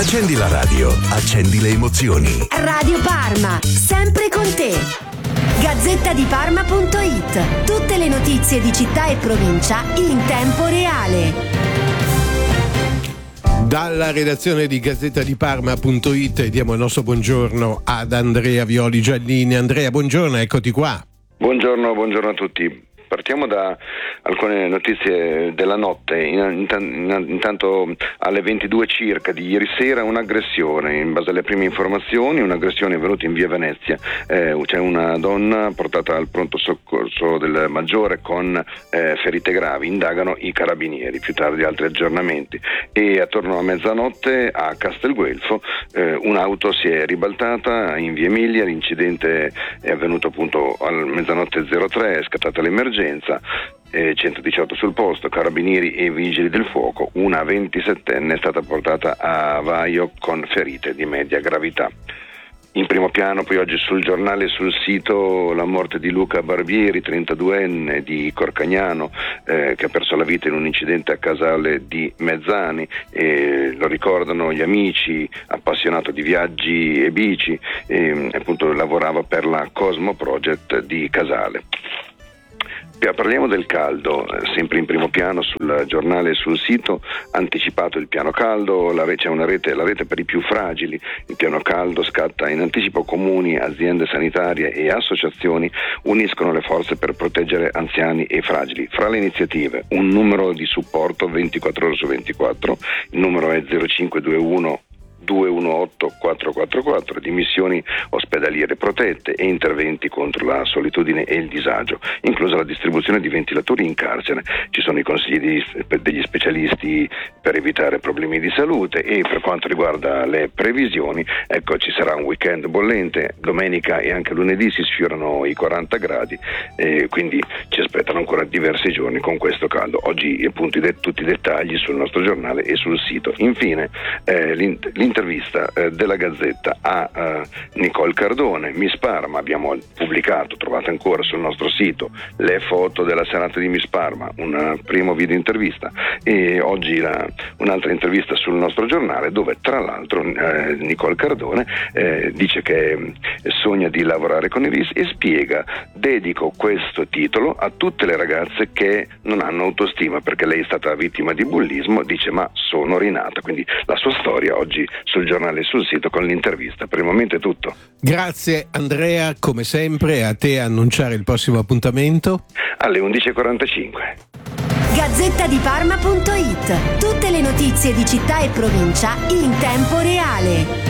Accendi la radio, accendi le emozioni. Radio Parma, sempre con te. Gazzettadiparma.it. Tutte le notizie di città e provincia in tempo reale. Dalla redazione di Gazzettadiparma.it diamo il nostro buongiorno ad Andrea Violi Giannini. Andrea, buongiorno, eccoti qua. Buongiorno a tutti. Partiamo da alcune notizie della notte. Intanto alle 22 circa di ieri sera un'aggressione, in base alle prime informazioni, un'aggressione è avvenuta in via Venezia. C'è una donna portata al pronto soccorso del Maggiore con ferite gravi, indagano i carabinieri, più tardi altri aggiornamenti. E attorno a mezzanotte a Castelguelfo un'auto si è ribaltata in via Emilia, l'incidente è avvenuto appunto a mezzanotte 03, è scattata l'emergenza. 118 sul posto, carabinieri e vigili del fuoco. Una 27enne è stata portata a Vaio con ferite di media gravità. In primo piano poi oggi sul giornale e sul sito la morte di Luca Barbieri, 32enne di Corcagnano, che ha perso la vita in un incidente a Casale di Mezzani. Lo ricordano gli amici, appassionato di viaggi e bici, appunto lavorava per la Cosmo Project di Casale. Parliamo del caldo, sempre in primo piano sul giornale e sul sito, anticipato il piano caldo, c'è la rete per i più fragili. Il piano caldo scatta in anticipo, comuni, aziende sanitarie e associazioni uniscono le forze per proteggere anziani e fragili. Fra le iniziative un numero di supporto 24 ore su 24, il numero è 0521 218 444, di missioni ospedaliere protette e interventi contro la solitudine e il disagio, inclusa la distribuzione di ventilatori in carcere. Ci sono i consigli degli specialisti per evitare problemi di salute e per quanto riguarda le previsioni, ecco, ci sarà un weekend bollente, domenica e anche lunedì si sfiorano i 40 gradi, quindi ci aspettano ancora diversi giorni con questo caldo. Oggi appunto tutti i dettagli sul nostro giornale e sul sito. Infine l'intervista della Gazzetta a Nicole Cardone, Miss Parma. Abbiamo pubblicato, trovate ancora sul nostro sito, le foto della serata di Miss Parma, un primo video intervista e oggi un'altra intervista sul nostro giornale dove tra l'altro Nicole Cardone dice che sogna di lavorare con i RIS e spiega: dedico questo titolo a tutte le ragazze che non hanno autostima, perché lei è stata vittima di bullismo, dice ma sono rinata. Quindi la sua storia oggi sul giornale e sul sito con l'intervista. Per il momento è tutto. Grazie Andrea, come sempre a te annunciare il prossimo appuntamento alle 11:45. Gazzettadiparma.it. Tutte le notizie di città e provincia in tempo reale.